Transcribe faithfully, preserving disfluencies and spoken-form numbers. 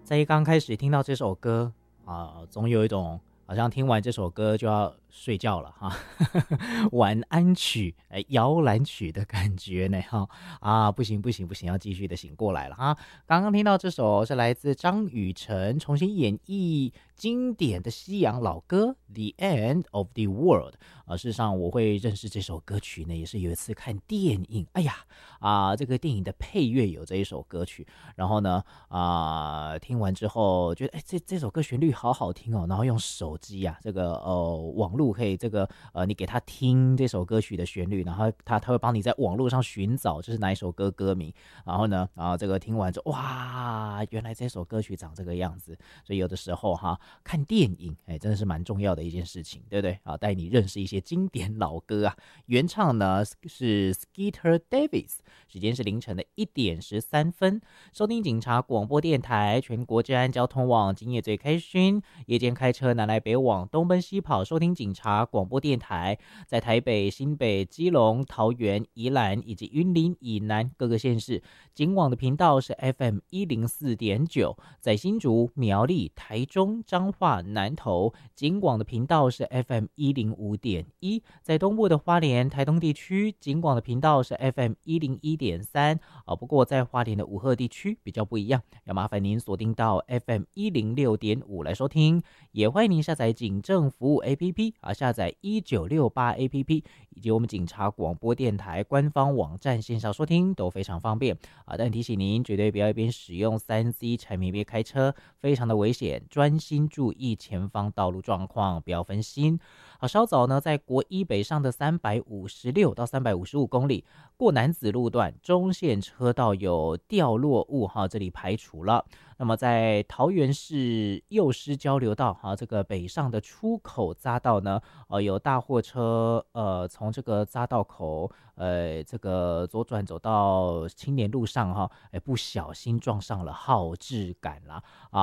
在刚开始听到这首歌啊、呃总有一种好像听完这首歌就要睡觉了哈，晚安曲，哎，摇篮曲的感觉呢哈啊，不行不行不行，要继续的醒过来了哈。刚刚听到这首是来自张雨晨重新演绎经典的西洋老歌《The End of the World》啊，事实上我会认识这首歌曲呢，也是有一次看电影，哎呀啊，这个电影的配乐有这一首歌曲，然后呢啊，听完之后觉得哎，这这首歌旋律好好听哦，然后用手机啊，这个呃网络可以这个呃，你给他听这首歌曲的旋律，然后他他会帮你在网络上寻找这是哪一首歌歌名，然后呢，然后这个听完之后，哇，原来这首歌曲长这个样子，所以有的时候哈，看电影哎，真的是蛮重要的一件事情，对不对啊？带你认识一些经典老歌啊，原唱呢是 Skeeter Davis， 时间是凌晨的一点十三分，收听警察广播电台，全国治安交通网，今夜最开心，夜间开车南来北往，东奔西跑，收听警察广播电台，在台北、新北、基隆、桃园、宜兰以及云林以南各个县市，警网的频道是 F M 一零四点九，在新竹、苗栗、台中、彰化、南投，警广的频道是 F M 一零五点一，在东部的花莲、台东地区，警广的频道是 F M 一零一点三。啊，不过在花莲的武鹤地区比较不一样，要麻烦您锁定到 F M 一零六点五来收听，也欢迎您下载警政服务 A P P 啊，下载一九六八 A P P 以及我们警察广播电台官方网站线上收听都非常方便啊。但提醒您，绝对不要一边使用 三 C 产品一边开车，非常的危险，专心注意前方道路状况，不要分心。好，稍早呢，在国一北上的三百五十六到三百五十五公里，过南子路段中线车道有掉落物哈，这里排除了。那么在桃园市幼师交流道哈，这个北上的出口匝道呢，呃，有大货车呃从这个匝道口呃这个左转走到青年路上哈，哎不小心撞上了浩志感啦啊。